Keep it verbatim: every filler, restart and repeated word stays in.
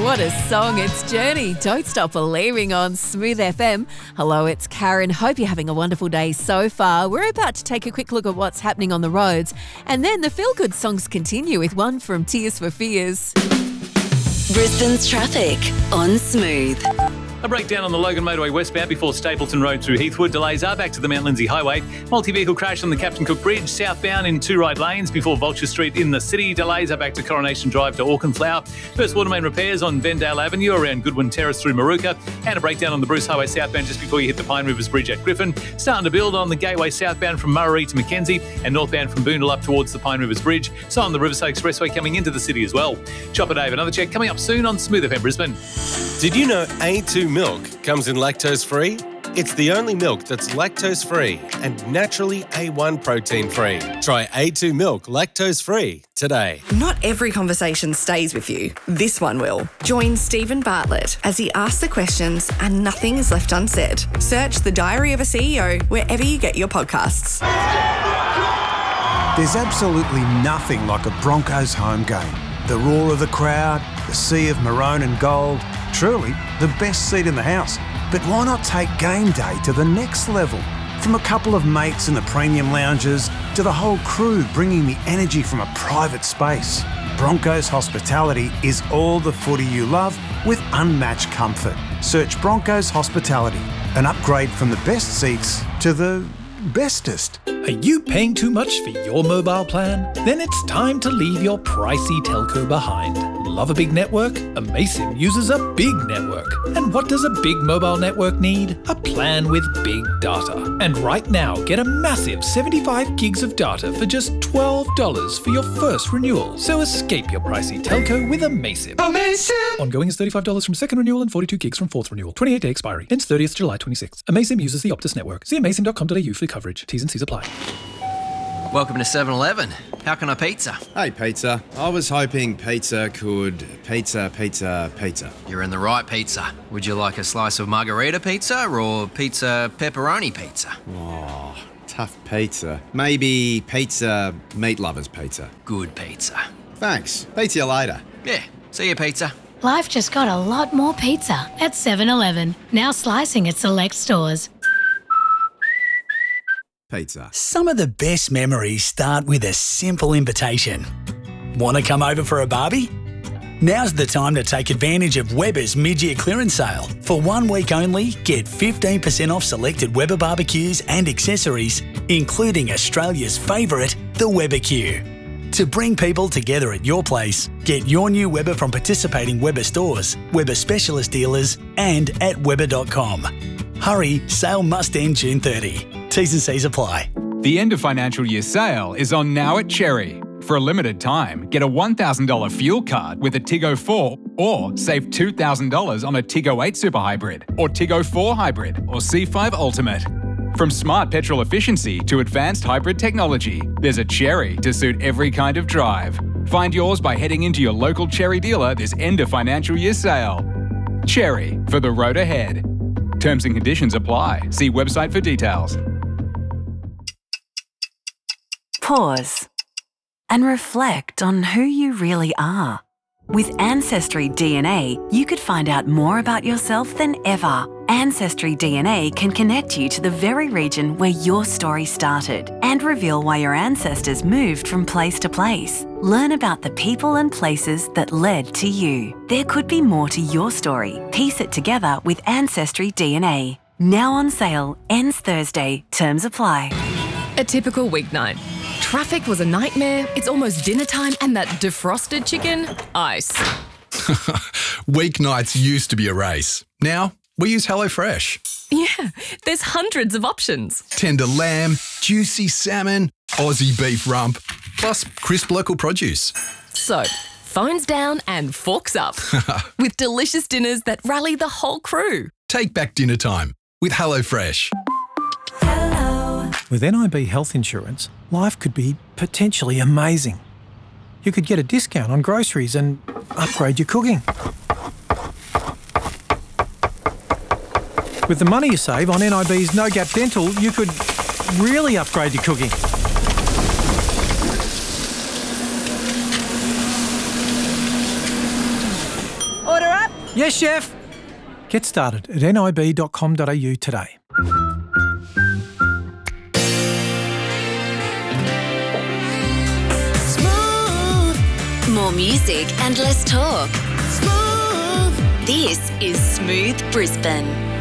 What a song. It's Journey. Don't Stop Believing on Smooth F M. Hello, it's Karen. Hope you're having a wonderful day so far. We're about to take a quick look at what's happening on the roads. And then the feel-good songs continue with one from Tears for Fears. Brisbane's traffic on Smooth. A breakdown on the Logan Motorway westbound before Stapleton Road through Heathwood. Delays are back to the Mount Lindsay Highway. Multi-vehicle crash on the Captain Cook Bridge. Southbound in two right lanes before Vulture Street in the city. Delays are back to Coronation Drive to Auchenflower. First water main repairs on Vendale Avenue around Goodwin Terrace through Maruka. And a breakdown on the Bruce Highway southbound just before you hit the Pine Rivers Bridge at Griffin. Starting to build on the Gateway southbound from Murray to Mackenzie and northbound from Boondall up towards the Pine Rivers Bridge. So on the Riverside Expressway coming into the city as well. Chopper Dave, another check coming up soon on Smooth F M Brisbane. Did you know A two milk comes in lactose-free? It's the only milk that's lactose-free and naturally A one protein-free. Try A two milk lactose-free today. Not every conversation stays with you. This one will. Join Stephen Bartlett as he asks the questions and nothing is left unsaid. Search The Diary of a C E O wherever you get your podcasts. There's absolutely nothing like a Broncos home game. The roar of the crowd, the sea of maroon and gold, truly the best seat in the house. But why not take game day to the next level? From a couple of mates in the premium lounges to the whole crew bringing the energy from a private space. Broncos Hospitality is all the footy you love with unmatched comfort. Search Broncos Hospitality, an upgrade from the best seats to the bestest. Are you paying too much for your mobile plan? Then it's time to leave your pricey telco behind. Love a big network? Amaysim uses a big network. And what does a big mobile network need? A plan with big data. And right now, get a massive seventy-five gigs of data for just twelve dollars for your first renewal. So escape your pricey telco with Amaysim. Amaysim! Ongoing is thirty-five dollars from second renewal and forty-two gigs from fourth renewal. twenty-eight day expiry. Ends thirtieth July twenty-sixth. Amaysim uses the Optus network. See amaysim dot com dot a u for coverage. T's and C's apply. Welcome to seven eleven. How can I pizza? Hey, pizza. I was hoping pizza could pizza, pizza, pizza. You're in the right pizza. Would you like a slice of margarita pizza or pizza pepperoni pizza? Oh, tough pizza. Maybe pizza meat lovers pizza. Good pizza. Thanks. Pizza you later. Yeah. See you, pizza. Life just got a lot more pizza at seven eleven. Now slicing at select stores. Pizza. Some of the best memories start with a simple invitation. Want to come over for a barbie? Now's the time to take advantage of Weber's mid-year clearance sale. For one week only, get fifteen percent off selected Weber barbecues and accessories, including Australia's favourite, the Weber Q. To bring people together at your place, get your new Weber from participating Weber stores, Weber specialist dealers, and at weber dot com. Hurry, sale must end June thirtieth. T's and C's apply. The end of financial year sale is on now at Cherry. For a limited time, get a one thousand dollars fuel card with a Tiggo four or save two thousand dollars on a Tiggo eight Super Hybrid or Tiggo four Hybrid or C five Ultimate. From smart petrol efficiency to advanced hybrid technology, there's a Cherry to suit every kind of drive. Find yours by heading into your local Cherry dealer this end of financial year sale. Cherry, for the road ahead. Terms and conditions apply. See website for details. Pause and reflect on who you really are. With Ancestry D N A, you could find out more about yourself than ever. Ancestry D N A can connect you to the very region where your story started and reveal why your ancestors moved from place to place. Learn about the people and places that led to you. There could be more to your story. Piece it together with Ancestry D N A. Now on sale, ends Thursday. Terms apply. A typical weeknight. Traffic was a nightmare, it's almost dinner time, and that defrosted chicken, ice. Weeknights used to be a race. Now, we use HelloFresh. Yeah, there's hundreds of options. Tender lamb, juicy salmon, Aussie beef rump, plus crisp local produce. So, phones down and forks up. With delicious dinners that rally the whole crew. Take back dinner time with HelloFresh. With N I B Health Insurance, life could be potentially amazing. You could get a discount on groceries and upgrade your cooking. With the money you save on N I B's No Gap Dental, you could really upgrade your cooking. Order up. Yes, chef. Get started at nib dot com dot a u today. More music and less talk. Smooth. This is Smooth Brisbane.